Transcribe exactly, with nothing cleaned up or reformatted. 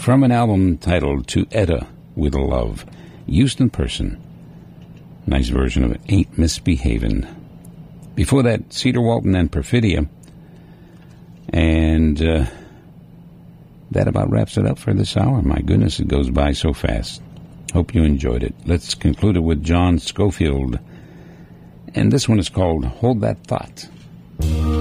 from an album titled To Etta with Love, Houston Person. Nice version of Ain't Misbehavin'. Before that, Cedar Walton and Perfidia. And uh, that about wraps it up for this hour. My goodness, it goes by so fast. Hope you enjoyed it. Let's conclude it with John Scofield. And this one is called Hold That Thought.